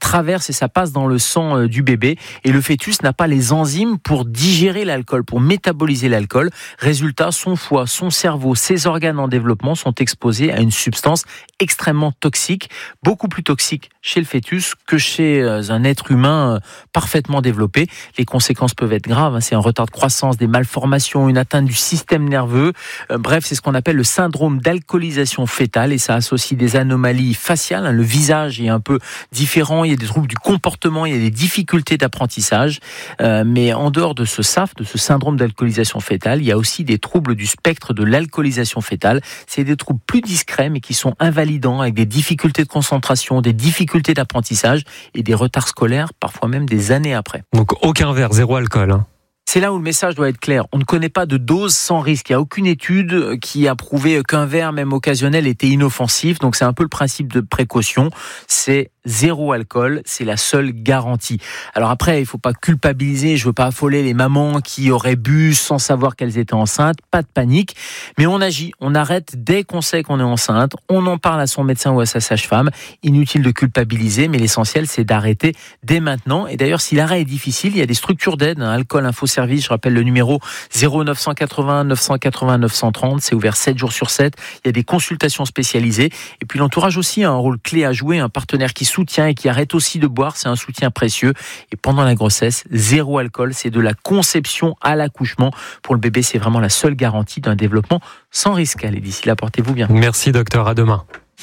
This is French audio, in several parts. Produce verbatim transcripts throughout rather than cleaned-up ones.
traverse et ça passe dans le sang du bébé et le fœtus n'a pas les enzymes pour digérer l'alcool, pour métaboliser l'alcool. Résultat, son foie, son cerveau, ses organes en développement sont exposés à une substance extrêmement toxique, beaucoup plus toxique chez le fœtus que chez un être humain parfaitement développé. Les conséquences peuvent être graves, c'est un retard de croissance, des malformations, une atteinte du système nerveux. Bref, c'est ce qu'on appelle le syndrome d'alcoolisation fœtale et ça associe des anomalies faciales. Le visage est un peu différent, il y a des troubles du comportement, il y a des difficultés d'apprentissage. Euh, mais en dehors de ce S A F, de ce syndrome d'alcoolisation fœtale, il y a aussi des troubles du spectre de l'alcoolisation fœtale. C'est des troubles plus discrets mais qui sont invalidants avec des difficultés de concentration, des difficultés d'apprentissage et des retards scolaires, parfois même des années après. Donc aucun verre, zéro alcool. Hein. C'est là où le message doit être clair. On ne connaît pas de dose sans risque. Il n'y a aucune étude qui a prouvé qu'un verre, même occasionnel, était inoffensif. Donc c'est un peu le principe de précaution. C'est zéro alcool, c'est la seule garantie. Alors après, il ne faut pas culpabiliser, je ne veux pas affoler les mamans qui auraient bu sans savoir qu'elles étaient enceintes, pas de panique, mais on agit, on arrête dès qu'on sait qu'on est enceinte, on en parle à son médecin ou à sa sage-femme, inutile de culpabiliser, mais l'essentiel c'est d'arrêter dès maintenant. Et d'ailleurs, si l'arrêt est difficile, il y a des structures d'aide, hein, Alcool Info Service, je rappelle le numéro zéro neuf cent quatre-vingts neuf cent quatre-vingts neuf cent trente, c'est ouvert sept jours sur sept, il y a des consultations spécialisées, et puis l'entourage aussi a un rôle clé à jouer, un partenaire qui soutient et qui arrête aussi de boire, c'est un soutien précieux. Et pendant la grossesse, zéro alcool, c'est de la conception à l'accouchement. Pour le bébé, c'est vraiment la seule garantie d'un développement sans risque. Allez, d'ici là, portez-vous bien. Merci docteur, à demain.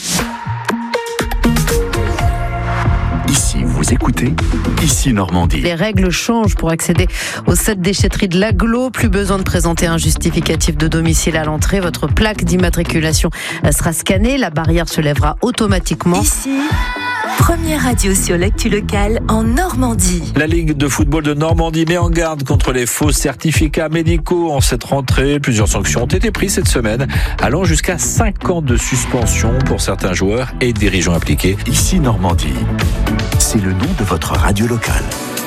Ici, vous écoutez Ici Normandie. Les règles changent pour accéder aux sept déchetteries de l'Agglo. Plus besoin de présenter un justificatif de domicile à l'entrée. Votre plaque d'immatriculation sera scannée. La barrière se lèvera automatiquement. Ici, première radio sur l'actu locale en Normandie. La Ligue de football de Normandie met en garde contre les faux certificats médicaux en cette rentrée. Plusieurs sanctions ont été prises cette semaine, allant jusqu'à cinq ans de suspension pour certains joueurs et dirigeants impliqués. Ici Normandie, c'est le nom de votre radio locale.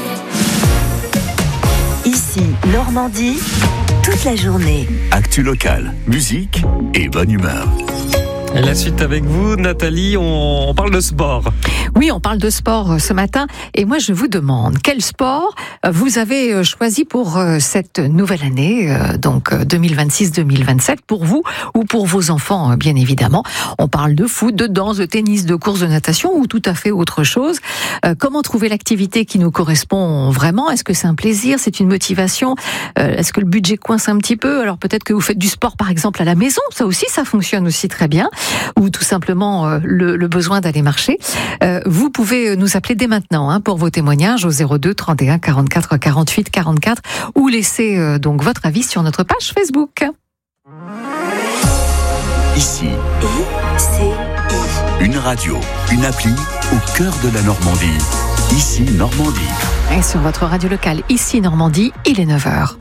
Ici, Normandie, toute la journée. Actu locale, musique et bonne humeur. Et la suite avec vous, Nathalie, on parle de sport. Oui, on parle de sport ce matin. Et moi, je vous demande, quel sport vous avez choisi pour cette nouvelle année, donc deux mille vingt-six deux mille vingt-sept, pour vous ou pour vos enfants, bien évidemment. On parle de foot, de danse, de tennis, de course de natation ou tout à fait autre chose. Comment trouver l'activité qui nous correspond vraiment ? Est-ce que c'est un plaisir ? C'est une motivation ? Est-ce que le budget coince un petit peu ? Alors peut-être que vous faites du sport, par exemple, à la maison. Ça aussi, ça fonctionne aussi très bien. Ou tout simplement euh, le, le besoin d'aller marcher. Euh, vous pouvez nous appeler dès maintenant hein, pour vos témoignages au zéro deux trente et un quarante-quatre quarante-huit quarante-quatre ou laisser euh, donc votre avis sur notre page Facebook. Ici, I C I. une radio, une appli au cœur de la Normandie. Ici Normandie. Et sur votre radio locale, ici Normandie, il est neuf heures.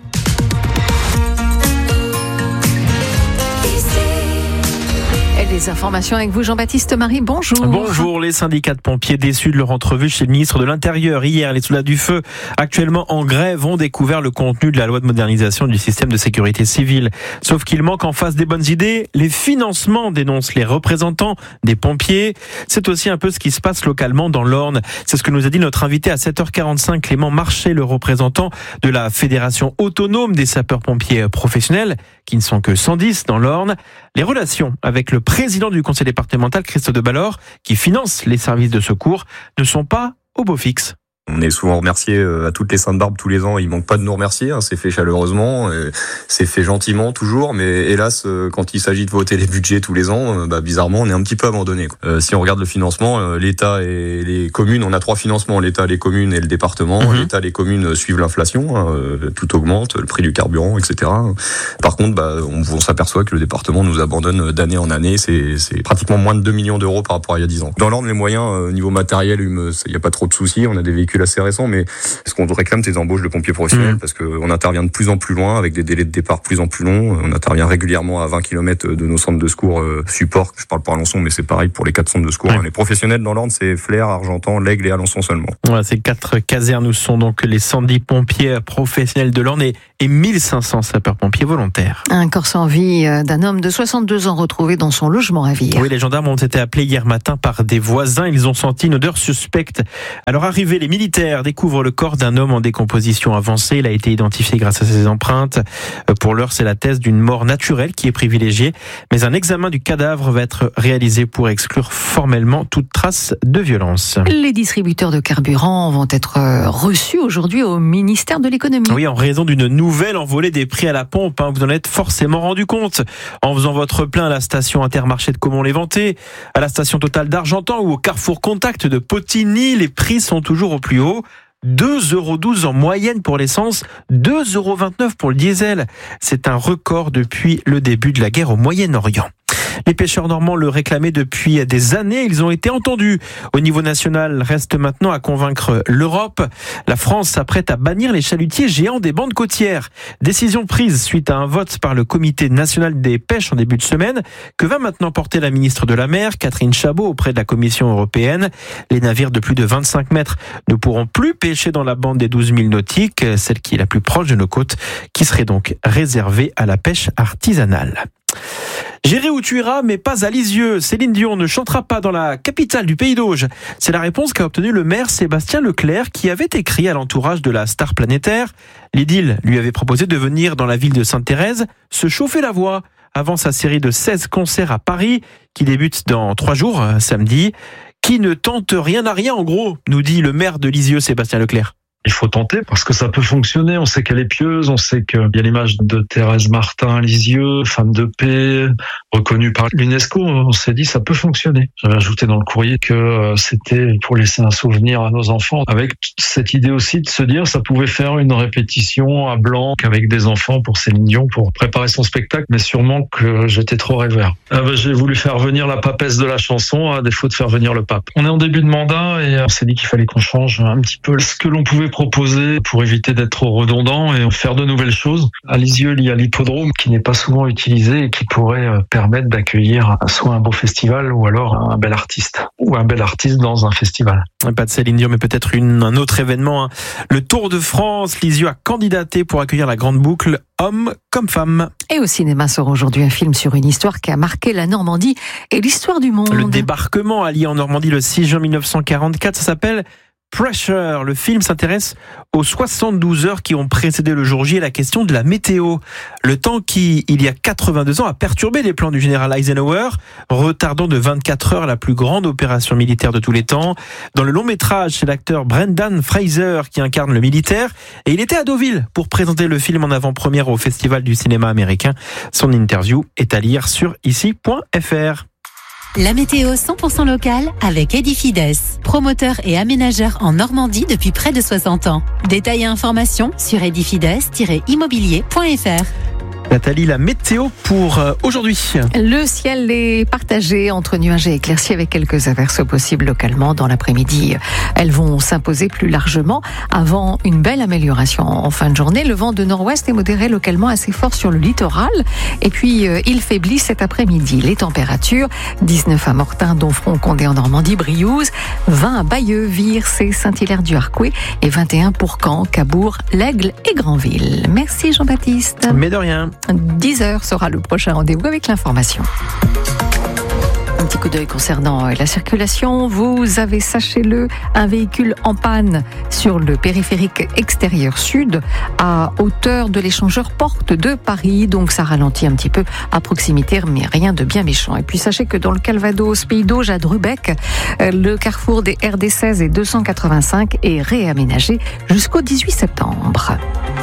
Les informations avec vous, Jean-Baptiste Marie, bonjour. Bonjour, les syndicats de pompiers déçus de leur entrevue chez le ministre de l'Intérieur. Hier, les soldats du feu, actuellement en grève, ont découvert le contenu de la loi de modernisation du système de sécurité civile. Sauf qu'il manque en face des bonnes idées, les financements, dénoncent les représentants des pompiers. C'est aussi un peu ce qui se passe localement dans l'Orne. C'est ce que nous a dit notre invité à sept heures quarante-cinq, Clément Marché, le représentant de la Fédération autonome des sapeurs-pompiers professionnels, qui ne sont que cent dix dans l'Orne. Les relations avec le président du conseil départemental, Christophe de Ballor, qui finance les services de secours, ne sont pas au beau fixe. On est souvent remercié à toutes les Saintes-Barbes tous les ans. Il manque pas de nous remercier. Hein. C'est fait chaleureusement, c'est fait gentiment toujours. Mais hélas, quand il s'agit de voter les budgets tous les ans, bah, bizarrement, on est un petit peu abandonné. Euh, si on regarde le financement, l'État et les communes, on a trois financements. L'État, les communes et le département. Mmh. L'État, les communes suivent l'inflation. Hein. Tout augmente, le prix du carburant, et cetera. Par contre, bah, on, on s'aperçoit que le département nous abandonne d'année en année. C'est, c'est pratiquement moins de deux millions d'euros par rapport à il y a dix ans. Dans l'ordre, les moyens, au niveau matériel, il n'y a pas trop de soucis. On a des véhicules assez récent, mais ce qu'on réclame, c'est des embauches de pompiers professionnels, mmh. parce qu'on intervient de plus en plus loin, avec des délais de départ plus en plus longs. On intervient régulièrement à vingt kilomètres de nos centres de secours euh, support. Je parle pour Alençon, mais c'est pareil pour les quatre centres de secours. Ouais. Les professionnels dans l'ordre, c'est Flers, Argentan, l'Aigle et Alençon seulement. Ouais, ces quatre casernes où sont donc les cent dix pompiers professionnels de l'Orne et, et mille cinq cents sapeurs-pompiers volontaires. Un corps sans vie d'un homme de soixante-deux ans retrouvé dans son logement à Vire. Oui, les gendarmes ont été appelés hier matin par des voisins. Ils ont senti une odeur suspecte. À leur arrivée, les militaires découvrent le corps d'un homme en décomposition avancée. Il a été identifié grâce à ses empreintes. Pour l'heure, c'est la thèse d'une mort naturelle qui est privilégiée. Mais un examen du cadavre va être réalisé pour exclure formellement toute trace de violence. Les distributeurs de carburant vont être reçus aujourd'hui au ministère de l'économie. Oui, en raison d'une nouvelle envolée des prix à la pompe. Hein, vous en êtes forcément rendu compte en faisant votre plein à la station Intermarché de Caumont-les-Ventés, à la station Total d'Argentan ou au Carrefour Contact de Potigny. Les prix sont toujours au plus haut. deux euros douze en moyenne pour l'essence, deux euros vingt-neuf pour le diesel. C'est un record depuis le début de la guerre au Moyen-Orient. Les pêcheurs normands le réclamaient depuis des années. Ils ont été entendus. Au niveau national, reste maintenant à convaincre l'Europe. La France s'apprête à bannir les chalutiers géants des bandes côtières. Décision prise suite à un vote par le Comité national des pêches en début de semaine. Que va maintenant porter la ministre de la Mer, Catherine Chabot, auprès de la Commission européenne? Les navires de plus de vingt-cinq mètres ne pourront plus pêcher dans la bande des douze milles nautiques, celle qui est la plus proche de nos côtes, qui serait donc réservée à la pêche artisanale. J'irai où tu iras, mais pas à Lisieux. Céline Dion ne chantera pas dans la capitale du Pays d'Auge. C'est la réponse qu'a obtenue le maire Sébastien Leclerc, qui avait écrit à l'entourage de la star planétaire. L'Idylle lui avait proposé de venir dans la ville de Sainte-Thérèse se chauffer la voix avant sa série de seize concerts à Paris, qui débute dans trois jours, samedi. Qui ne tente rien à rien, en gros, nous dit le maire de Lisieux, Sébastien Leclerc. Il faut tenter parce que ça peut fonctionner. On sait qu'elle est pieuse, on sait qu'il y a l'image de Thérèse Martin à Lisieux, femme de paix, reconnue par l'UNESCO. On s'est dit ça peut fonctionner. J'avais ajouté dans le courrier que c'était pour laisser un souvenir à nos enfants, avec cette idée aussi de se dire ça pouvait faire une répétition à Blanc avec des enfants pour Céline Dion pour préparer son spectacle, mais sûrement que j'étais trop rêveur. Ah ben, j'ai voulu faire venir la papesse de la chanson à défaut de faire venir le pape. On est en début de mandat et on s'est dit qu'il fallait qu'on change un petit peu ce que l'on pouvait proposer pour éviter d'être trop redondant et faire de nouvelles choses. À Lisieux, il y a l'hippodrome qui n'est pas souvent utilisé et qui pourrait permettre d'accueillir soit un beau festival ou alors un bel artiste ou un bel artiste dans un festival. Pas de Céline Dion, mais peut-être une, un autre événement. Hein. Le Tour de France, Lisieux a candidaté pour accueillir la grande boucle Hommes comme femmes. Et au cinéma sort aujourd'hui un film sur une histoire qui a marqué la Normandie et l'histoire du monde. Le débarquement allié en Normandie le six juin mille neuf cent quarante-quatre, ça s'appelle Pressure. Le film s'intéresse aux soixante-douze heures qui ont précédé le jour J et la question de la météo. Le temps qui, il y a quatre-vingt-deux ans, a perturbé les plans du général Eisenhower, retardant de vingt-quatre heures la plus grande opération militaire de tous les temps. Dans le long métrage, c'est l'acteur Brendan Fraser qui incarne le militaire et il était à Deauville pour présenter le film en avant-première au Festival du cinéma américain. Son interview est à lire sur ici point f r. La météo cent pour cent locale avec Edifides, promoteur et aménageur en Normandie depuis près de soixante ans. Détails et informations sur edifides tiret immobilier point f r. Nathalie, la météo pour aujourd'hui. Le ciel est partagé entre nuages et éclaircies avec quelques averses possibles localement dans l'après-midi. Elles vont s'imposer plus largement avant une belle amélioration en fin de journée. Le vent de nord-ouest est modéré localement assez fort sur le littoral. Et puis, euh, il faiblit cet après-midi. Les températures, dix-neuf à Mortain, Domfront, Condé en Normandie, Briouze, vingt à Bayeux, Vire, Saint-Hilaire-du-Harcouët et vingt et un pour Caen, Cabourg, L'Aigle et Granville. Merci Jean-Baptiste. Mais de rien. dix heures sera le prochain rendez-vous avec l'information. Un petit coup d'œil concernant la circulation. Vous avez, sachez-le, un véhicule en panne sur le périphérique extérieur sud à hauteur de l'échangeur Porte de Paris. Donc ça ralentit un petit peu à proximité, mais rien de bien méchant. Et puis sachez que dans le Calvados, Pays d'Auge à Drubeck, le carrefour des R D seize et deux cent quatre-vingt-cinq est réaménagé jusqu'au dix-huit septembre.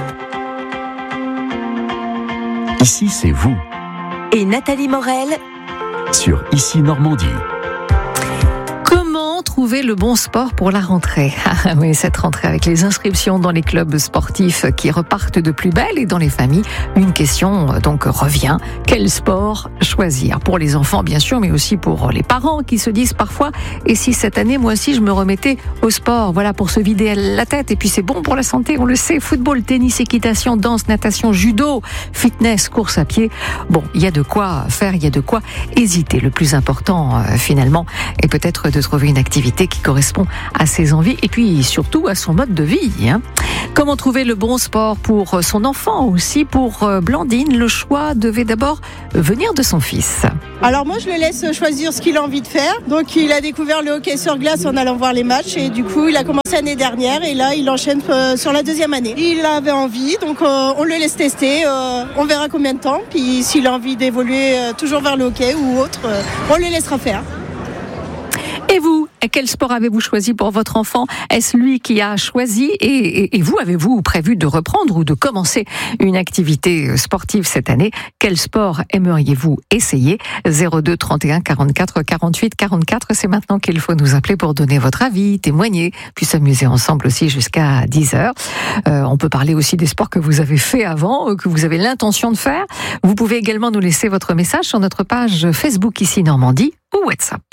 Ici, c'est vous. Et Nathalie Morel Sur Ici Normandie. Comment trouver trouver le bon sport pour la rentrée? Ah oui, cette rentrée avec les inscriptions dans les clubs sportifs qui repartent de plus belle et dans les familles, une question donc revient. Quel sport choisir? Pour les enfants bien sûr, mais aussi pour les parents qui se disent parfois, et si cette année moi aussi je me remettais au sport, voilà, pour se vider la tête, et puis c'est bon pour la santé, on le sait, football, tennis, équitation, danse, natation, judo, fitness, course à pied. Bon, il y a de quoi faire, il y a de quoi hésiter. Le plus important euh, finalement est peut-être de trouver une activité qui correspond à ses envies et puis surtout à son mode de vie. Hein. Comment trouver le bon sport pour son enfant aussi? Pour Blandine, le choix devait d'abord venir de son fils. Alors moi je le laisse choisir ce qu'il a envie de faire. Donc il a découvert le hockey sur glace en allant voir les matchs et du coup il a commencé l'année dernière et là il enchaîne sur la deuxième année. Il avait envie donc euh, on le laisse tester, euh, on verra combien de temps. Puis s'il a envie d'évoluer euh, toujours vers le hockey ou autre, euh, on le laissera faire. Et vous, quel sport avez-vous choisi pour votre enfant? Est-ce lui qui a choisi et, et, et vous, avez-vous prévu de reprendre ou de commencer une activité sportive cette année? Quel sport aimeriez-vous essayer? zéro deux trente et un quarante-quatre quarante-huit quarante-quatre, c'est maintenant qu'il faut nous appeler pour donner votre avis, témoigner, puis s'amuser ensemble aussi jusqu'à dix heures. Euh, on peut parler aussi des sports que vous avez fait avant, que vous avez l'intention de faire. Vous pouvez également nous laisser votre message sur notre page Facebook Ici Normandie ou WhatsApp.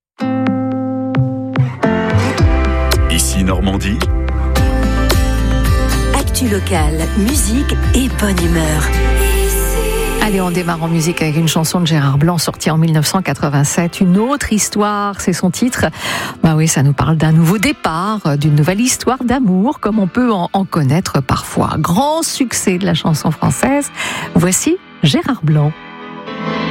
Ici Normandie. Actu locale, musique et bonne humeur. Allez, on démarre en musique avec une chanson de Gérard Blanc sortie en dix-neuf cent quatre-vingt-sept. Une autre histoire, c'est son titre. Bah oui, ça nous parle d'un nouveau départ, d'une nouvelle histoire d'amour, comme on peut en, en connaître parfois. Grand succès de la chanson française. Voici Gérard Blanc.